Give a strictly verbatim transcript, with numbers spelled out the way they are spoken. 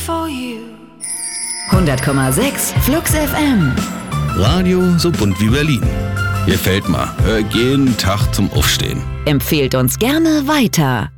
for you. hundert Komma sechs Flux F M. Radio so bunt wie Berlin. Gefällt mir. Hör jeden Tag zum Aufstehen. Empfehlt uns gerne weiter.